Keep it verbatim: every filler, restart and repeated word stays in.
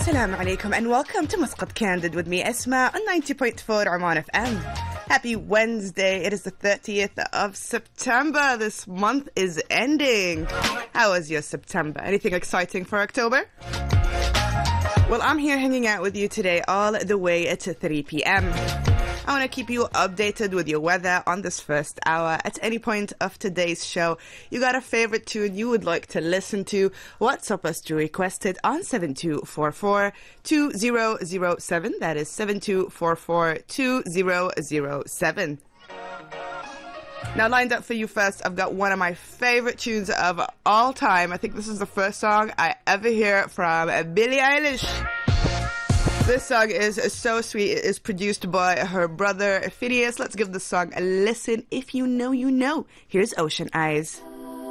Assalamu alaikum and welcome to Muscat Candid with me, Esma, on ninety point four Oman F M. Happy Wednesday. It is the thirtieth of September. This month is ending. How was your September? Anything exciting for October? Well, I'm here hanging out with you today all the way to three p.m. I want to keep you updated with your weather on this first hour. At any point of today's show, you got a favorite tune you would like to listen to, WhatsApp us to request it on seven two four four, two zero zero seven. That is seven two four four, two zero zero seven. Now, lined up for you first, I've got one of my favorite tunes of all time. I think this is the first song I ever hear from Billie Eilish. This song is so sweet. It is produced by her brother Phineas. Let's give the song a listen. If you know, you know. Here's Ocean Eyes.